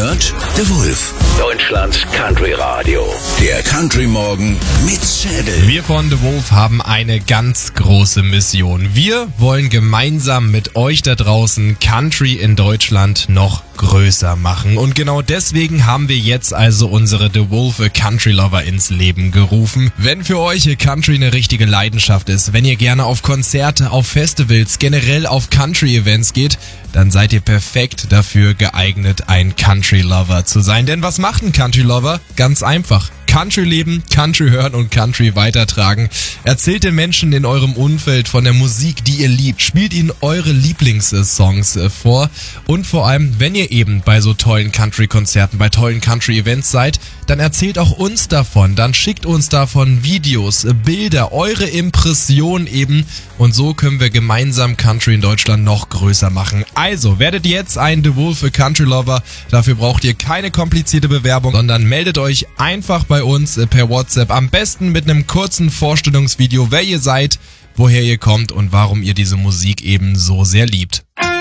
hört The Wolf, Deutschlands Country Radio. Der Country Morgen mit Schädel. Wir von The Wolf haben eine ganz große Mission. Wir wollen gemeinsam mit euch da draußen Country in Deutschland noch größer machen. Und genau deswegen haben wir jetzt also unsere The Wolf Country Lover ins Leben gerufen. Wenn für euch Country eine richtige Leidenschaft ist, wenn ihr gerne auf Konzerte, auf Festivals, generell auf Country-Events geht, dann seid ihr perfekt dafür geeignet, ein Country Lover zu sein. Denn was macht ein Country Lover? Ganz einfach. Country leben, Country hören und Country weitertragen. Erzählt den Menschen in eurem Umfeld von der Musik, die ihr liebt. Spielt ihnen eure Lieblingssongs vor. Und vor allem, wenn ihr eben bei so tollen Country-Konzerten, bei tollen Country-Events seid, dann erzählt auch uns davon. Dann schickt uns davon Videos, Bilder, eure Impressionen eben. Und so können wir gemeinsam Country in Deutschland noch größer machen. Also, werdet jetzt ein The Wolf Country Lover. Dafür braucht ihr keine komplizierte Bewerbung, sondern meldet euch einfach bei uns per WhatsApp. Am besten mit einem kurzen Vorstellungsvideo, wer ihr seid, woher ihr kommt und warum ihr diese Musik eben so sehr liebt.